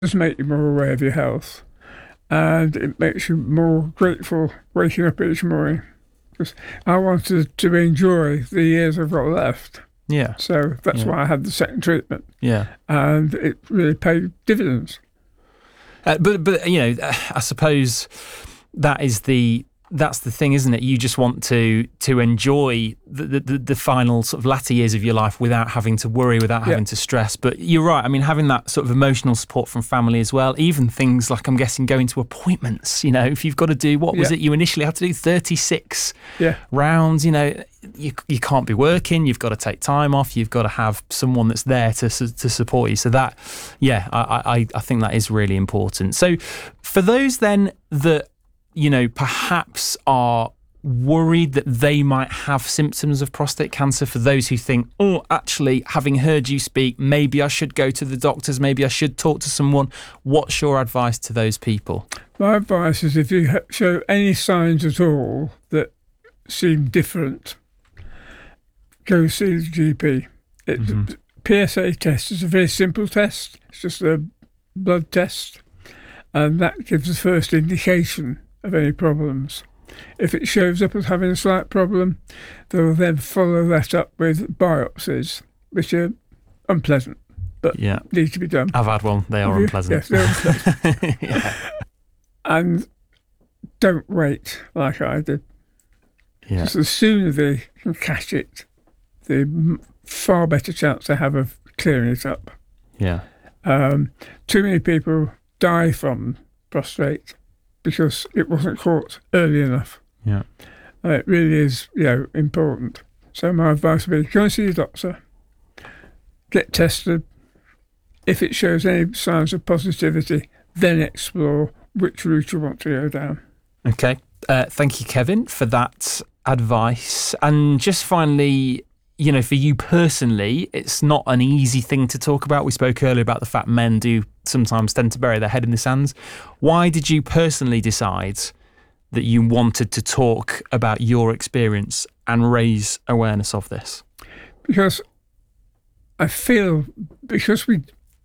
does make you more aware of your health, and it makes you more grateful waking up each morning. Because I wanted to enjoy the years I've got left. Yeah. So that's why I had the second treatment. Yeah. And it really paid dividends. But I suppose that's the thing, isn't it? You just want to enjoy the final sort of latter years of your life without having to worry, without having to stress. But you're right. I mean, having that sort of emotional support from family as well, even things like, I'm guessing, going to appointments, if you've got to do, what was it you initially had to do, 36 rounds, you can't be working, you've got to take time off, you've got to have someone that's there to support you. So that, I think that is really important. So for those then that, perhaps are worried that they might have symptoms of prostate cancer, for those who think, actually, having heard you speak, maybe I should go to the doctors, maybe I should talk to someone. What's your advice to those people? My advice is, if you show any signs at all that seem different, go see the GP. PSA test is a very simple test. It's just a blood test, and that gives the first indication of any problems. If it shows up as having a slight problem, they'll then follow that up with biopsies, which are unpleasant, but need to be done. I've had one. They are unpleasant. Yes, they're unpleasant. And don't wait like I did. Because the sooner they can catch it, the far better chance they have of clearing it up. Yeah. Too many people die from prostate because it wasn't caught early enough. Yeah. It really is, important. So my advice would be, go and see your doctor, get tested. If it shows any signs of positivity, then explore which route you want to go down. Okay. Thank you, Kevin, for that advice. And just finally, for you personally, it's not an easy thing to talk about. We spoke earlier about the fact men do sometimes tend to bury their head in the sands. Why did you personally decide that you wanted to talk about your experience and raise awareness of this? Because I feel, we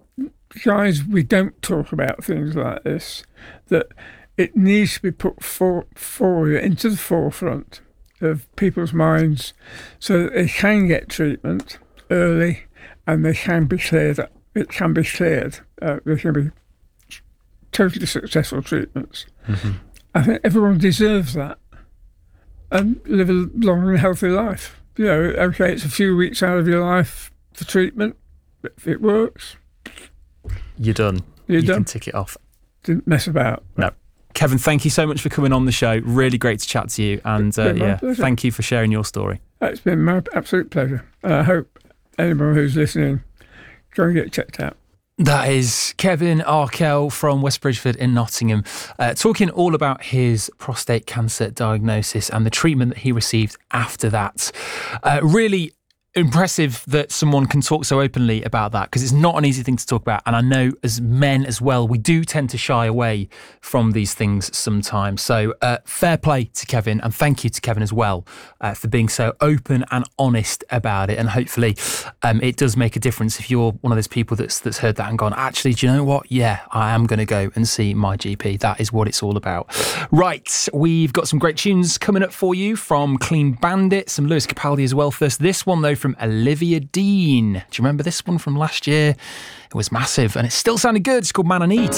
don't talk about things like this, that it needs to be put forward into the forefront of people's minds so that they can get treatment early and they can be cleared. It can be cleared. There can be totally successful treatments. I think everyone deserves that and live a long and healthy life. Okay, it's a few weeks out of your life for treatment, but if it works, you're done. You can tick it off. Didn't mess about. No. Kevin, thank you so much for coming on the show. Really great to chat to you. And thank you for sharing your story. It's been my absolute pleasure. I hope anyone who's listening, go and get checked out. That is Kevin Arkell from West Bridgford in Nottingham, talking all about his prostate cancer diagnosis and the treatment that he received after that. Really impressive that someone can talk so openly about that, because it's not an easy thing to talk about. And I know as men as well, we do tend to shy away from these things sometimes. So fair play to Kevin, and thank you to Kevin as well for being so open and honest about it. And hopefully it does make a difference if you're one of those people that's heard that and gone, actually, do you know what? Yeah, I am going to go and see my GP. That is what it's all about. Right, we've got some great tunes coming up for you from Clean Bandit, some Lewis Capaldi as well. First, this one though from Olivia Dean. Do you remember this one from last year? It was massive and it still sounded good. It's called Man I Need.